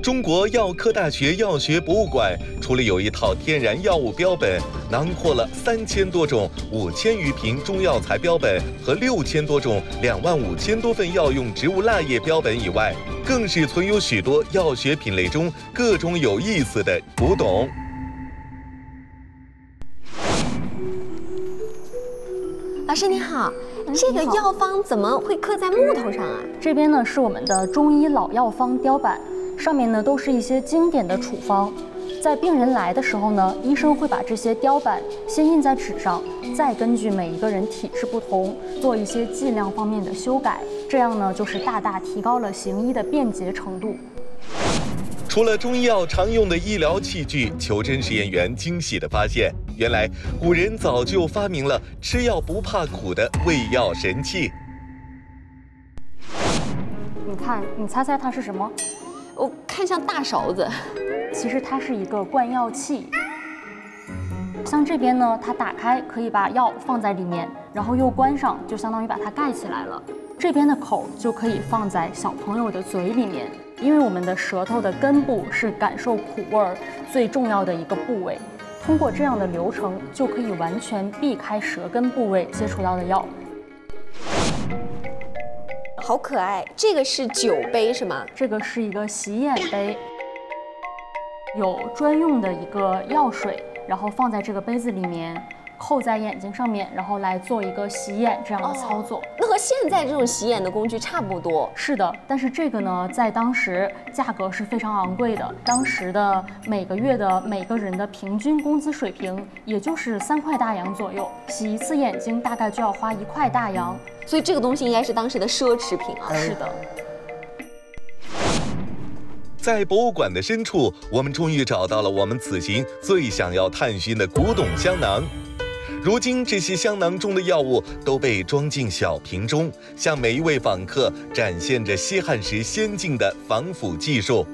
中国药科大学药学博物馆除了有一套天然药物标本，囊括了3000多种、5000余瓶中药材标本和6000多种、25000多份药用植物蜡液标本以外，更是存有许多药学品类中各种有意思的古董。 老师你好，这个药方怎么会刻在木头上啊？ 这边呢是我们的中医老药方雕版，上面呢都是一些经典的处方。在病人来的时候呢，医生会把这些雕版先印在纸上，再根据每一个人体质不同，做一些剂量方面的修改，这样呢就是大大提高了行医的便捷程度。 除了中医药常用的医疗器具，求真实验员惊喜地发现，原来古人早就发明了吃药不怕苦的胃药神器。 你看，你猜猜它是什么？ 我看像大勺子， 其实它是一个灌药器。像这边呢，它打开可以把药放在里面，然后又关上，就相当于把它盖起来了。这边的口就可以放在小朋友的嘴里面，因为我们的舌头的根部是感受苦味儿最重要的一个部位，通过这样的流程就可以完全避开舌根部位接触到的药。 好可爱！这个是酒杯是吗？ 这个是一个洗眼杯，有专用的一个药水，然后放在这个杯子里面，扣在眼睛上面，然后来做一个洗眼这样的操作。 那和现在这种洗眼的工具差不多。 是的，但是这个呢，在当时价格是非常昂贵的。当时的每个月的每个人的平均工资水平，也就是3块大洋左右，洗一次眼睛大概就要花1块大洋。 所以这个东西应该是当时的奢侈品啊。 是的。 在博物馆的深处，我们终于找到了我们此行最想要探寻的古董香囊。如今，这些香囊中的药物都被装进小瓶中，向每一位访客展现着西汉时先进的防腐技术。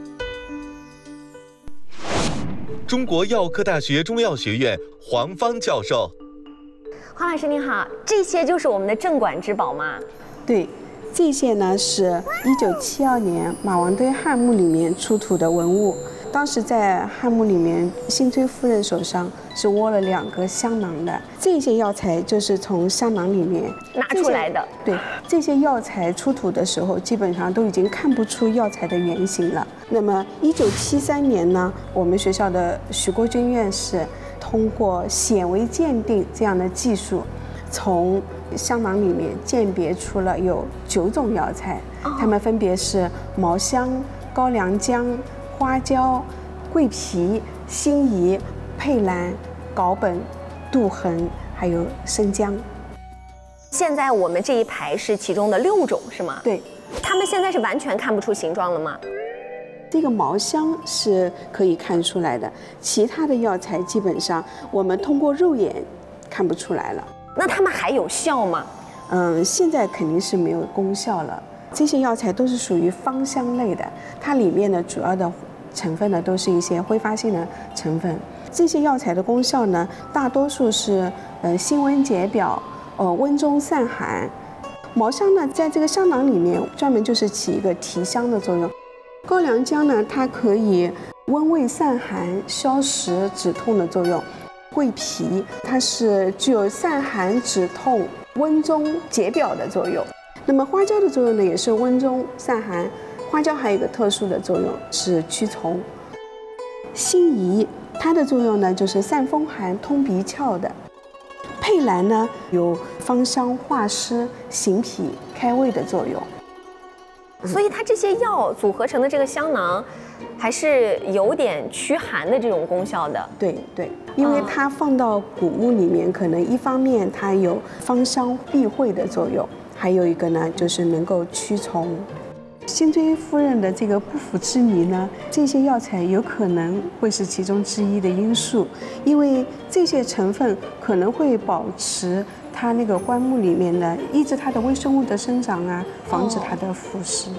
中国药科大学中药学院黄芳教授， 黄老师您好，这些就是我们的镇馆之宝吗？ 对，这些呢是1972年马王堆汉墓里面出土的文物。当时在汉墓里面，辛追夫人手上是握了2个香囊的，这些药材就是从香囊里面拿出来的。 对，这些药材出土的时候，基本上都已经看不出药材的原型了。那么1973年呢，我们学校的许国军院士通过显微鉴定这样的技术，从香囊里面鉴别出了有9种药材，它们分别是毛香、高良姜、花椒、桂皮、辛夷、佩兰、藁本、杜衡，还有生姜。 现在我们这一排是其中的6种，是吗？ 对， 他们现在是完全看不出形状了吗？ 这个毛香是可以看出来的，其他的药材基本上我们通过肉眼看不出来了。 那它们还有效吗？ 现在肯定是没有功效了。这些药材都是属于芳香类的，它里面的主要的成分呢都是一些挥发性的成分。这些药材的功效呢，大多数是辛温解表，温中散寒。毛香呢，在这个香囊里面专门就是起一个提香的作用。高良姜呢，它可以温胃散寒、消食止痛的作用。桂皮它是具有散寒止痛、温中解表的作用。那么花椒的作用呢，也是温中散寒。花椒还有一个特殊的作用是驱虫。辛夷它的作用呢，就是散风寒、通鼻窍的。佩兰呢，有芳香化湿、行脾、开胃的作用。 所以它这些药组合成的这个香囊，还是有点驱寒的这种功效的。 对对，因为它放到古墓里面，可能一方面它有芳香避秽的作用，还有一个呢，就是能够驱虫。辛追夫人的这个不腐之谜呢，这些药材有可能会是其中之一的因素，因为这些成分可能会保持它那个棺木里面的，抑制它的微生物的生长啊，防止它的腐蚀。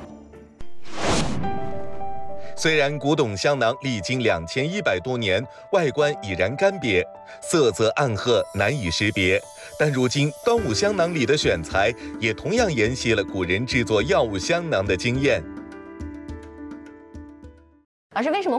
虽然古董香囊历经2100多年，外观已然干瘪，色泽暗褐，难以识别，但如今端午香囊里的选材也同样沿袭了古人制作药物香囊的经验。 老师为什么